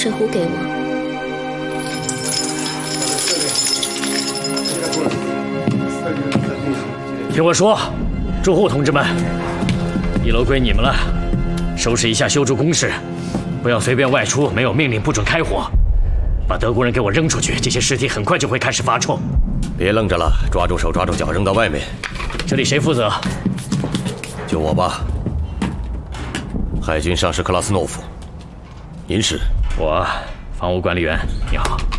水壶给我。 听我说，住户同志们，一楼归你们了，收拾一下修筑工事，不要随便外出，没有命令不准开火。把德国人给我扔出去，这些尸体很快就会开始发臭。 别愣着了，抓住手，抓住脚，扔到外面。 这里谁负责？ 就我吧。海军上士克拉斯诺夫，您是？ 我，房屋管理员。你好。